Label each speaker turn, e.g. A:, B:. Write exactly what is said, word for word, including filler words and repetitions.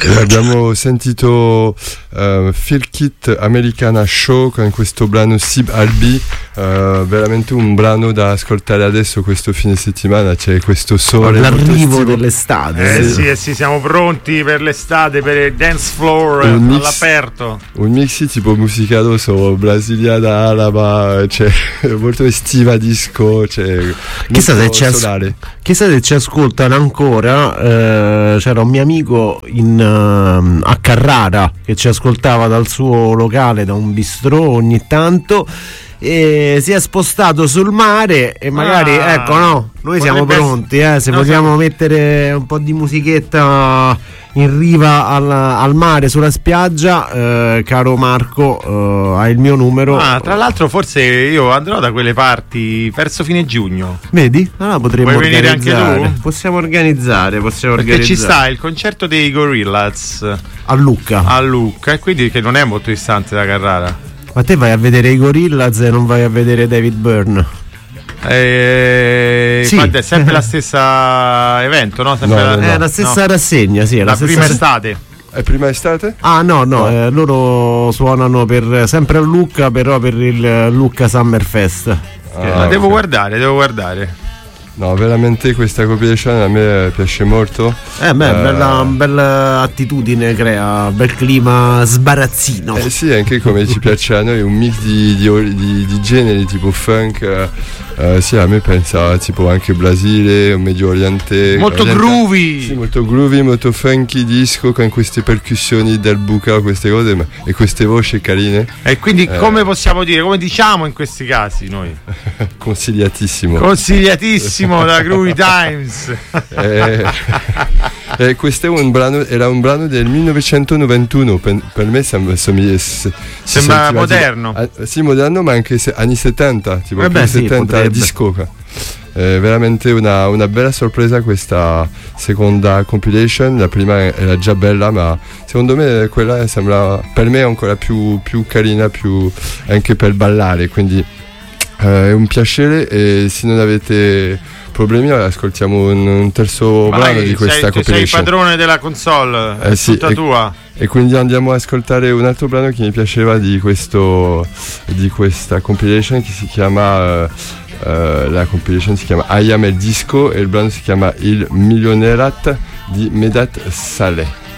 A: Abbiamo sentito uh, Phil Kit Americana Show con questo brano Sib Albi, uh, veramente un brano da ascoltare adesso questo fine settimana, c'è questo sole,
B: l'arrivo dell'estate.
C: Eh sì, eh sì, siamo pronti per l'estate, per il dance floor
A: un mix,
C: all'aperto.
A: Un mix tipo musica adesso brasiliana, araba, cioè molto estiva, disco, cioè
B: chissà se, ci as- chissà se ci ascoltano ancora. Eh, c'era un mio amico in, uh, a Carrara che ci ascoltava dal suo locale, da un bistrò ogni tanto, e si è spostato sul mare e magari ah, ecco no noi siamo pronti eh, se no, vogliamo siamo... mettere un po' di musichetta in riva al, al mare, sulla spiaggia, eh, caro Marco, eh, hai il mio numero.
C: Ah, tra l'altro forse io andrò da quelle parti verso fine giugno.
B: Vedi? Allora potremmo
C: Vuoi venire
B: organizzare.
C: Anche tu?
B: Possiamo organizzare, possiamo
C: Perché
B: organizzare.
C: ci sta il concerto dei Gorillaz
B: a Lucca.
C: A Lucca, e quindi che non è molto distante da Carrara.
B: Ma te vai a vedere i Gorillaz e non vai a vedere David Byrne?
C: Eh,
B: sì.
C: È sempre la stessa evento, no? Sempre
A: no,
C: la,
A: no,
B: è la stessa no. rassegna, sì, è la,
C: la
B: stessa
C: prima estate.
A: È prima estate?
B: Ah no, no, no. Eh, loro suonano per sempre a Lucca, però per il Lucca Summer Fest.
C: Ah, devo okay. guardare, devo guardare.
A: No, veramente questa compilation a me piace molto.
B: Eh beh, uh, bella, bella attitudine, crea bel clima sbarazzino.
A: Eh sì, anche come ci piace a noi, un mix di, di, di, di generi tipo funk. Uh, sì, a me pensa tipo anche Brasile, Medio Oriente.
C: Molto
A: Oriente,
C: groovy.
A: Sì, molto groovy, molto funky, disco, con queste percussioni del buca, queste cose, ma, e queste voci carine.
C: E quindi eh. come possiamo dire, come diciamo in questi casi noi?
A: Consigliatissimo.
C: Consigliatissimo da Groovy Times.
A: eh, eh, questo è un brano, era un brano del millenovecentonovantuno, per, per me sembra, sembra,
C: sembra moderno.
A: Tipo, ah, sì, moderno, ma anche se, anni settanta, tipo
B: Vabbè, sì,
A: settanta disco. È veramente una, una bella sorpresa questa seconda compilation. La prima era già bella, ma secondo me quella sembra per me ancora più, più carina, più anche per ballare, quindi eh, è un piacere. E se non avete problemi ascoltiamo un, un terzo
C: Vai,
A: brano di questa
C: sei,
A: compilation.
C: Sei il padrone della console,
A: eh,
C: è
A: sì,
C: tutta
A: e,
C: tua.
A: E quindi andiamo ad ascoltare un altro brano che mi piaceva di questo di questa compilation, che si chiama uh, uh, la compilation si chiama I Am El Disco e il brano si chiama Il Millionerat di Medat Saleh.